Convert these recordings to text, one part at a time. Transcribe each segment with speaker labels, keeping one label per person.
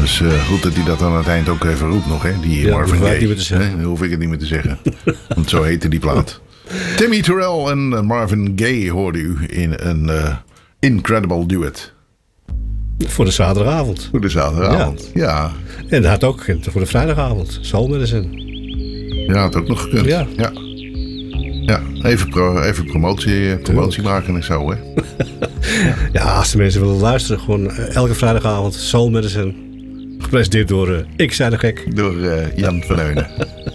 Speaker 1: Dus goed dat hij dat aan het eind ook even roept nog, hè? Die Marvin Gaye. Dan hoef ik het niet meer te zeggen. Want zo heette die plaat. Tammy Terrell en Marvin Gaye hoorde u in een incredible duet.
Speaker 2: Voor de zaterdagavond.
Speaker 1: Voor de zaterdagavond, ja.
Speaker 2: En dat had ook voor de vrijdagavond. Soul Medicine.
Speaker 1: Ja, had ook nog gekund. Ja. Even promotie maken en zo, hè.
Speaker 2: Ja, als de mensen willen luisteren, gewoon elke vrijdagavond Soul Medicine. Gepresenteerd door Ik zei de Gek.
Speaker 1: Door Jan van Heunen.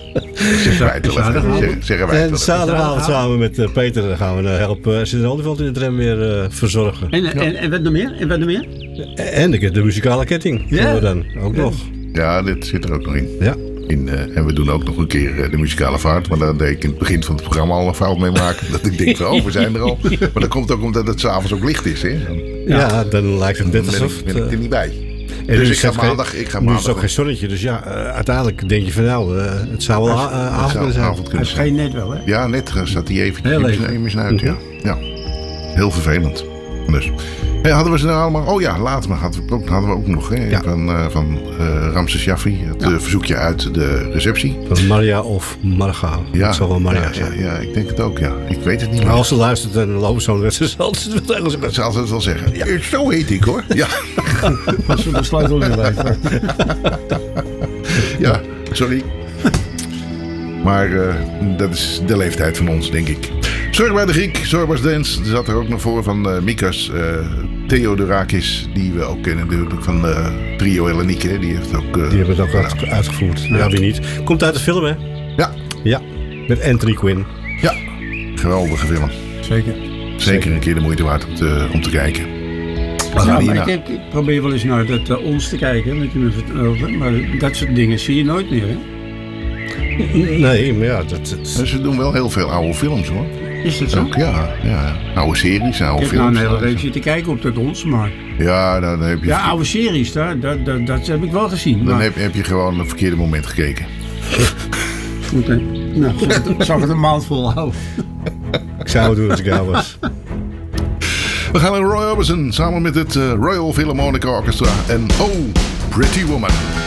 Speaker 1: Zeggen wij
Speaker 2: en zaterdagavond samen met Peter gaan we helpen Zit Olivant in de tram weer verzorgen.
Speaker 3: En wat nog meer?
Speaker 2: En de muzikale ketting.
Speaker 3: Ja.
Speaker 2: We dan ook nog.
Speaker 1: Ja, dit zit er ook nog in.
Speaker 2: Ja.
Speaker 1: En we doen ook nog een keer de muzikale vaart. Maar daar deed ik in het begin van het programma al een fout mee maken. Dat ik denk van, we zijn er al. Maar dat komt ook omdat het s'avonds ook licht is. Hè?
Speaker 2: Ja, dan lijkt het net alsof...
Speaker 1: ben ik er niet bij.
Speaker 2: En
Speaker 1: dus ik ga maandag...
Speaker 2: Nu is het ook geen zonnetje. Dus ja, uiteindelijk denk je van het zou wel avond kunnen zijn.
Speaker 3: Het schijnt net wel, hè?
Speaker 1: Ja, net zat hij even uit. Ja. Heel vervelend. Dus... Hey, hadden we ze nou allemaal... Oh ja, later hadden we ook nog van Ramses Jaffi. Het verzoekje uit de receptie.
Speaker 2: Van Maria of Marga.
Speaker 1: Ja,
Speaker 2: het zal wel Maria zijn.
Speaker 1: Ja, ik denk het ook, ja. Ik weet het niet meer.
Speaker 2: Maar als ze luistert en loopt zo'n wedstrijd, zal ze het wel zeggen.
Speaker 1: Zal ze het wel zeggen. Ja. Zo heet ik, hoor. Ja.
Speaker 3: Als we de sleutel weer weten.
Speaker 1: Ja, sorry. Maar dat is de leeftijd van ons, denk ik. Zorgbaar de Griek, Zorgbaars Dance. Er zat er ook nog voor van Mikas Theodorakis. Die we ook kennen natuurlijk van Trio Hellenieke. Die hebben het ook
Speaker 2: uitgevoerd. Ja, wie niet. Komt uit de film, hè? Ja. Met Anthony Quinn.
Speaker 1: Ja, geweldige film. Zeker een keer de moeite waard om te kijken.
Speaker 3: Maar ik probeer wel eens naar dat ons te kijken. Met je over, maar dat soort dingen zie je nooit meer, hè?
Speaker 2: Nee, maar ja.
Speaker 1: Ze doen wel heel veel oude films, hoor.
Speaker 3: Is dat zo?
Speaker 1: Ook, ja. Oude series, oude films.
Speaker 3: Ik heb nou een hele reeks zitten kijken op dat ons, maar...
Speaker 1: Ja, dan heb je...
Speaker 3: Ja, oude series, dat heb ik wel gezien.
Speaker 1: Dan heb je gewoon een verkeerde moment gekeken.
Speaker 3: Oké. Nou, zal ik het een maand volhouden.
Speaker 2: Ik zou het doen als ik jou was.
Speaker 1: We gaan naar Roy Orbison samen met het Royal Philharmonic Orchestra en Oh, Pretty Woman.